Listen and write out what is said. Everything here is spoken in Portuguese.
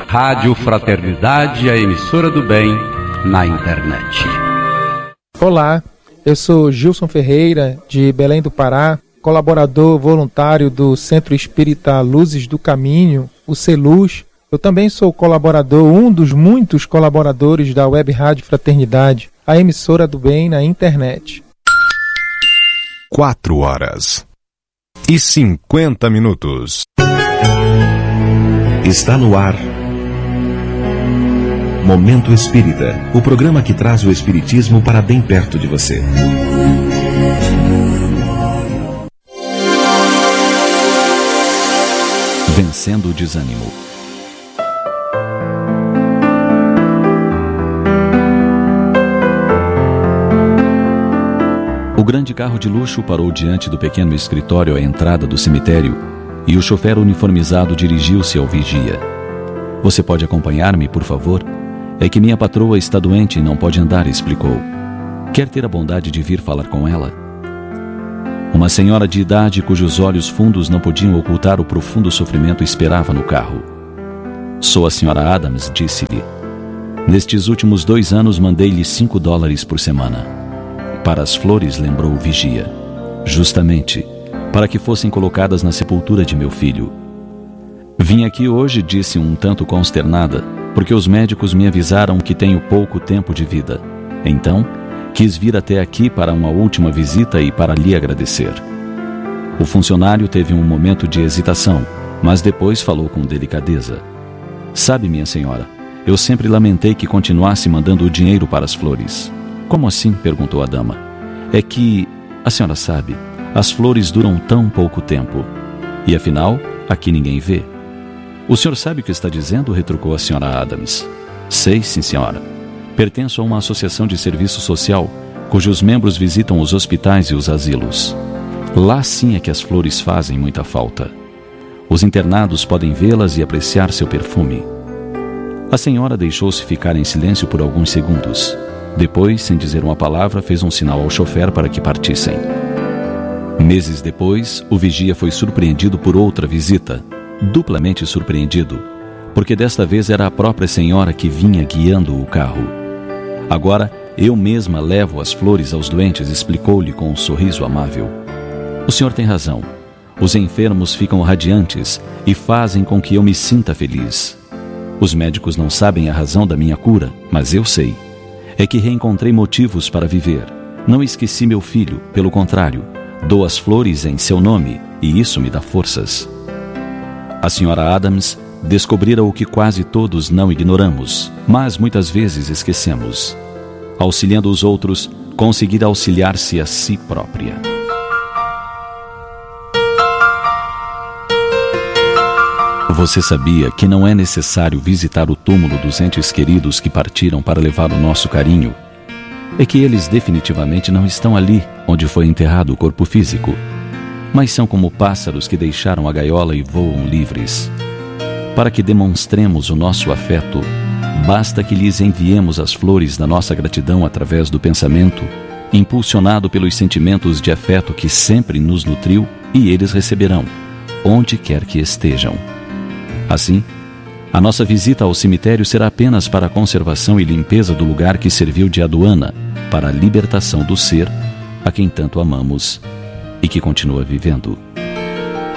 Rádio Fraternidade, a emissora do bem na internet. Olá, eu sou Gilson Ferreira, de Belém do Pará, colaborador voluntário do Centro Espírita Luzes do Caminho, o CELUZ. Eu também sou colaborador, um dos muitos colaboradores da Web Rádio Fraternidade, a emissora do bem na internet. 4h50. Está no ar Momento Espírita, o programa que traz o Espiritismo para bem perto de você. Vencendo o desânimo. O grande carro de luxo parou diante do pequeno escritório à entrada do cemitério e o chofer uniformizado dirigiu-se ao vigia. "Você pode acompanhar-me, por favor? É que minha patroa está doente e não pode andar", explicou. "Quer ter a bondade de vir falar com ela?" Uma senhora de idade cujos olhos fundos não podiam ocultar o profundo sofrimento esperava no carro. "Sou a senhora Adams", disse-lhe. "Nestes últimos 2 anos mandei-lhe $5 por semana." "Para as flores", lembrou o vigia. "Justamente, para que fossem colocadas na sepultura de meu filho." "Vim aqui hoje", disse um tanto consternada, "porque os médicos me avisaram que tenho pouco tempo de vida. Então, quis vir até aqui para uma última visita e para lhe agradecer." O funcionário teve um momento de hesitação, mas depois falou com delicadeza. "Sabe, minha senhora, eu sempre lamentei que continuasse mandando o dinheiro para as flores." "Como assim?", perguntou a dama. "É que, a senhora sabe, as flores duram tão pouco tempo. E afinal, aqui ninguém vê." "O senhor sabe o que está dizendo?", retrucou a senhora Adams. "Sei, sim, senhora. Pertenço a uma associação de serviço social, cujos membros visitam os hospitais e os asilos. Lá sim é que as flores fazem muita falta. Os internados podem vê-las e apreciar seu perfume." A senhora deixou-se ficar em silêncio por alguns segundos. Depois, sem dizer uma palavra, fez um sinal ao chofer para que partissem. Meses depois, o vigia foi surpreendido por outra visita. Duplamente surpreendido, porque desta vez era a própria senhora que vinha guiando o carro. "Agora, eu mesma levo as flores aos doentes", explicou-lhe com um sorriso amável. "O senhor tem razão. Os enfermos ficam radiantes e fazem com que eu me sinta feliz. Os médicos não sabem a razão da minha cura, mas eu sei. É que reencontrei motivos para viver. Não esqueci meu filho, pelo contrário, dou as flores em seu nome e isso me dá forças." A senhora Adams descobrira o que quase todos não ignoramos, mas muitas vezes esquecemos. Auxiliando os outros, conseguir auxiliar-se a si própria. Você sabia que não é necessário visitar o túmulo dos entes queridos que partiram para levar o nosso carinho? É que eles definitivamente não estão ali onde foi enterrado o corpo físico, mas são como pássaros que deixaram a gaiola e voam livres. Para que demonstremos o nosso afeto, basta que lhes enviemos as flores da nossa gratidão através do pensamento, impulsionado pelos sentimentos de afeto que sempre nos nutriu, e eles receberão, onde quer que estejam. Assim, a nossa visita ao cemitério será apenas para a conservação e limpeza do lugar que serviu de aduana para a libertação do ser a quem tanto amamos e que continua vivendo.